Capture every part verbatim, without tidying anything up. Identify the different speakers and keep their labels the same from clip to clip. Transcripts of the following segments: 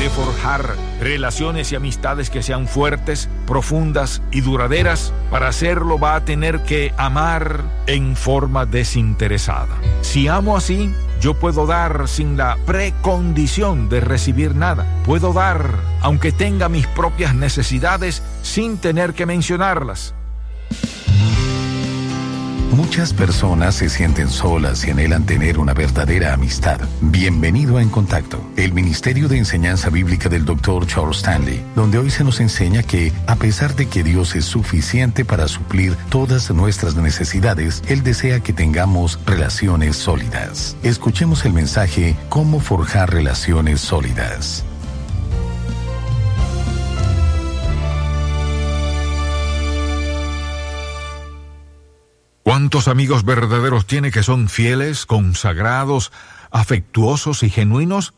Speaker 1: quiere forjar relaciones y amistades que sean fuertes, profundas y duraderas, para hacerlo va a tener que amar en forma desinteresada. Si amo así, yo puedo dar sin la precondición de recibir nada. Puedo dar, aunque tenga mis propias necesidades, sin tener que mencionarlas.
Speaker 2: Muchas personas se sienten solas y anhelan tener una verdadera amistad. Bienvenido a En Contacto, el Ministerio de Enseñanza Bíblica del doctor Charles Stanley, donde hoy se nos enseña que, a pesar de que Dios es suficiente para suplir todas nuestras necesidades, Él desea que tengamos relaciones sólidas. Escuchemos el mensaje Cómo forjar relaciones sólidas.
Speaker 1: ¿Cuántos amigos verdaderos tiene que son fieles, consagrados, afectuosos y genuinos?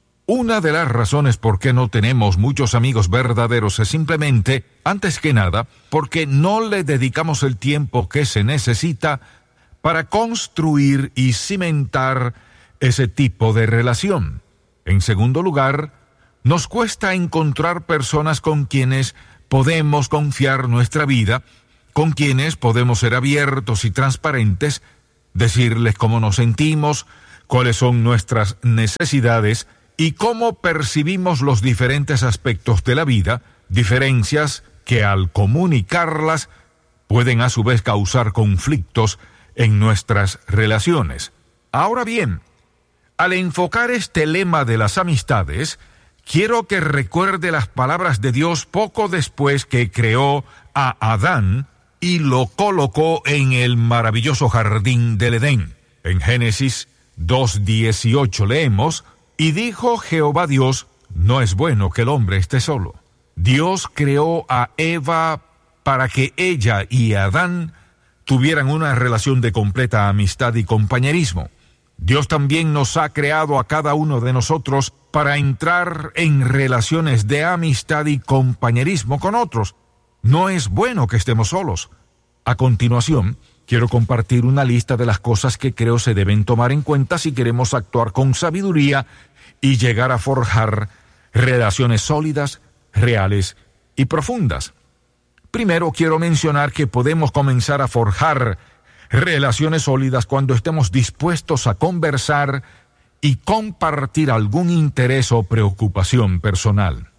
Speaker 1: Una de las razones por qué no tenemos muchos amigos verdaderos es simplemente, antes que nada, porque no le dedicamos el tiempo que se necesita para construir y cimentar ese tipo de relación. En segundo lugar, nos cuesta encontrar personas con quienes podemos confiar nuestra vida, con quienes podemos ser abiertos y transparentes, decirles cómo nos sentimos, cuáles son nuestras necesidades y cómo percibimos los diferentes aspectos de la vida, diferencias que al comunicarlas pueden a su vez causar conflictos en nuestras relaciones. Ahora bien, al enfocar este lema de las amistades, quiero que recuerde las palabras de Dios poco después que creó a Adán y lo colocó en el maravilloso jardín del Edén. En Génesis dos dieciocho leemos: y dijo Jehová Dios, no es bueno que el hombre esté solo. Dios creó a Eva para que ella y Adán tuvieran una relación de completa amistad y compañerismo. Dios también nos ha creado a cada uno de nosotros para entrar en relaciones de amistad y compañerismo con otros. No es bueno que estemos solos. A continuación, quiero compartir una lista de las cosas que creo se deben tomar en cuenta si queremos actuar con sabiduría y llegar a forjar relaciones sólidas, reales y profundas. Primero, quiero mencionar que podemos comenzar a forjar relaciones sólidas cuando estemos dispuestos a conversar y compartir algún interés o preocupación personal.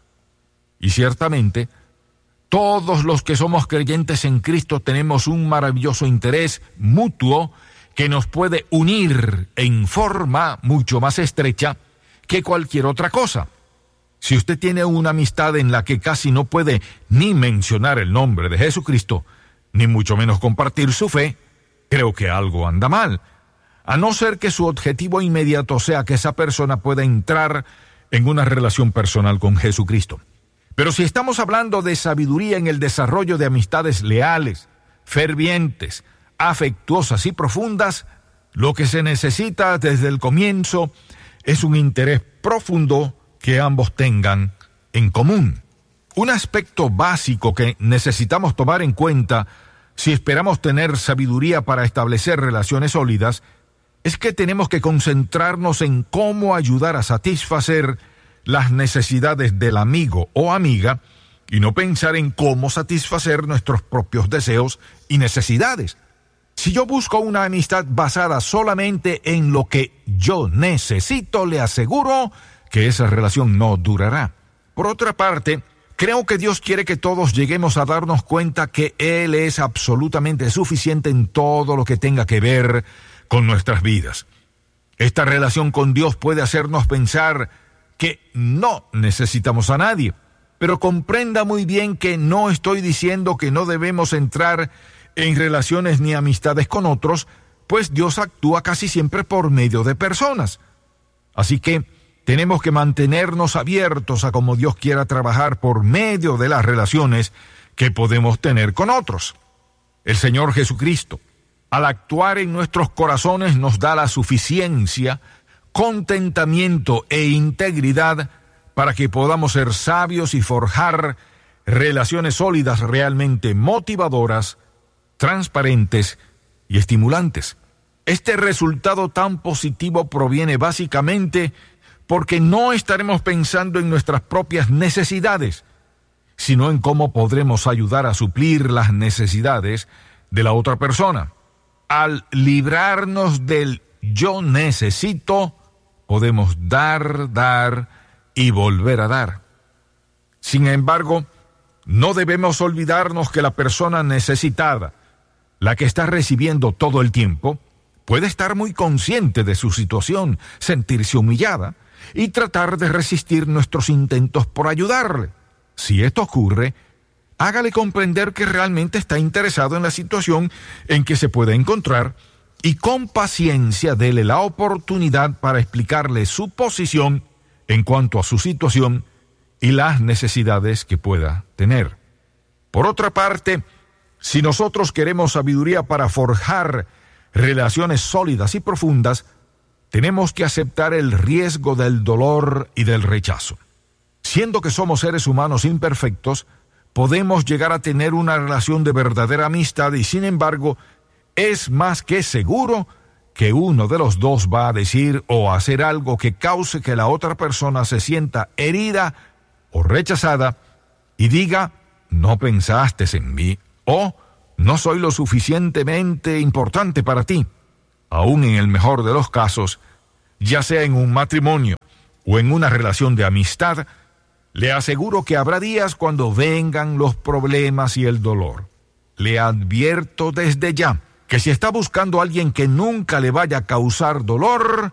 Speaker 1: Y ciertamente, todos los que somos creyentes en Cristo tenemos un maravilloso interés mutuo que nos puede unir en forma mucho más estrecha que cualquier otra cosa. Si usted tiene una amistad en la que casi no puede ni mencionar el nombre de Jesucristo, ni mucho menos compartir su fe, creo que algo anda mal, a no ser que su objetivo inmediato sea que esa persona pueda entrar en una relación personal con Jesucristo. Pero si estamos hablando de sabiduría en el desarrollo de amistades leales, fervientes, afectuosas y profundas, lo que se necesita desde el comienzo es un interés profundo que ambos tengan en común. Un aspecto básico que necesitamos tomar en cuenta si esperamos tener sabiduría para establecer relaciones sólidas es que tenemos que concentrarnos en cómo ayudar a satisfacer las necesidades del amigo o amiga y no pensar en cómo satisfacer nuestros propios deseos y necesidades. Si yo busco una amistad basada solamente en lo que yo necesito, le aseguro que esa relación no durará. Por otra parte, creo que Dios quiere que todos lleguemos a darnos cuenta que Él es absolutamente suficiente en todo lo que tenga que ver con nuestras vidas. Esta relación con Dios puede hacernos pensar que no necesitamos a nadie, pero comprenda muy bien que no estoy diciendo que no debemos entrar en relaciones ni amistades con otros, pues Dios actúa casi siempre por medio de personas. Así que tenemos que mantenernos abiertos a cómo Dios quiera trabajar por medio de las relaciones que podemos tener con otros. El Señor Jesucristo, al actuar en nuestros corazones, nos da la suficiencia, contentamiento e integridad para que podamos ser sabios y forjar relaciones sólidas realmente motivadoras, transparentes y estimulantes. Este resultado tan positivo proviene básicamente porque no estaremos pensando en nuestras propias necesidades, sino en cómo podremos ayudar a suplir las necesidades de la otra persona. Al librarnos del yo necesito, podemos dar, dar y volver a dar. Sin embargo, no debemos olvidarnos que la persona necesitada, la que está recibiendo todo el tiempo, puede estar muy consciente de su situación, sentirse humillada y tratar de resistir nuestros intentos por ayudarle. Si esto ocurre, hágale comprender que realmente está interesado en la situación en que se puede encontrar y con paciencia dele la oportunidad para explicarle su posición en cuanto a su situación y las necesidades que pueda tener. Por otra parte, si nosotros queremos sabiduría para forjar relaciones sólidas y profundas, tenemos que aceptar el riesgo del dolor y del rechazo. Siendo que somos seres humanos imperfectos, podemos llegar a tener una relación de verdadera amistad y, sin embargo, es más que seguro que uno de los dos va a decir o hacer algo que cause que la otra persona se sienta herida o rechazada y diga, no pensaste en mí, o no soy lo suficientemente importante para ti. Aún en el mejor de los casos, ya sea en un matrimonio o en una relación de amistad, le aseguro que habrá días cuando vengan los problemas y el dolor. Le advierto desde ya que si está buscando a alguien que nunca le vaya a causar dolor,